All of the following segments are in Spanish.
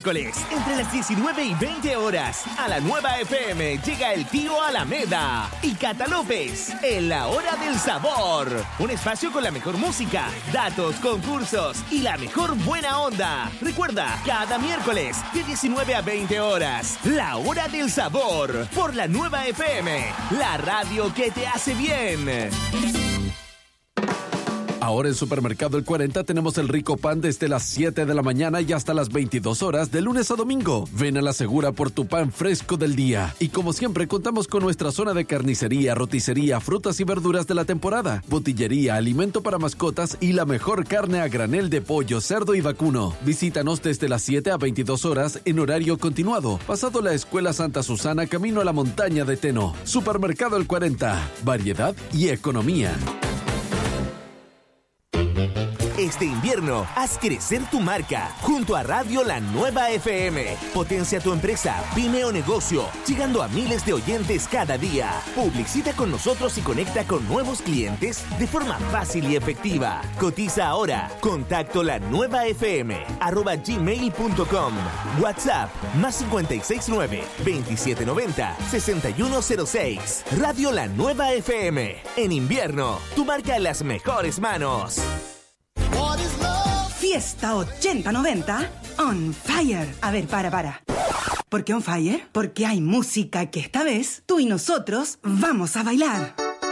miércoles, entre las 19 y 20 horas, a la Nueva FM llega el tío Alameda y Cata López en La Hora del Sabor. Un espacio con la mejor música, datos, concursos y la mejor buena onda. Recuerda, cada miércoles de 19 a 20 horas, La Hora del Sabor por la Nueva FM, la radio que te hace bien. Ahora en Supermercado El 40 tenemos el rico pan desde las 7 de la mañana y hasta las 22 horas de lunes a domingo. Ven a la segura por tu pan fresco del día. Y como siempre contamos con nuestra zona de carnicería, roticería, frutas y verduras de la temporada, botillería, alimento para mascotas y la mejor carne a granel de pollo, cerdo y vacuno. Visítanos desde las 7 a 22 horas en horario continuado, pasado la Escuela Santa Susana, camino a la montaña de Teno. Supermercado El 40, variedad y economía. Este invierno, haz crecer tu marca junto a Radio La Nueva FM. Potencia tu empresa, pyme o negocio, llegando a miles de oyentes cada día. Publicita con nosotros y conecta con nuevos clientes de forma fácil y efectiva. Cotiza ahora. Contacto lanuevafm@gmail.com. WhatsApp +569 2790 6106. Radio La Nueva FM. En invierno, tu marca en las mejores manos. Fiesta 80-90 on fire. A ver, para. ¿Por qué on fire? Porque hay música que esta vez tú y nosotros vamos a bailar.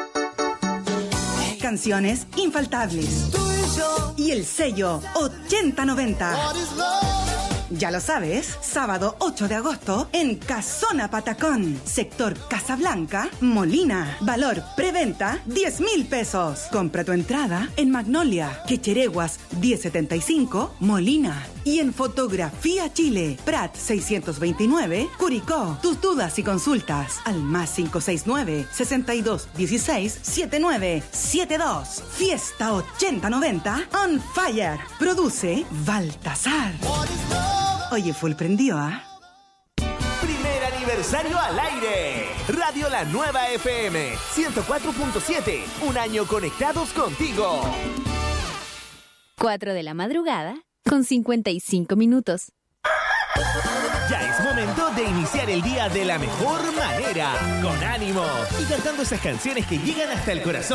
Canciones infaltables. Y el sello 80-90. Ya lo sabes, sábado 8 de agosto en Casona Patacón, sector Casablanca, Molina. Valor preventa 10,000 pesos. Compra tu entrada en Magnolia, Quechereguas 1075, Molina. Y en Fotografía Chile, Prat 629, Curicó. Tus dudas y consultas al +569 6216 7972. Fiesta 80-90 on fire. Produce Baltasar. Oye, full prendió, ¿ah? Primer aniversario al aire. Radio La Nueva FM 104.7. Un año conectados contigo. 4 de la madrugada con 55 minutos. Ya es momento de iniciar el día de la mejor manera, con ánimo y cantando esas canciones que llegan hasta el corazón.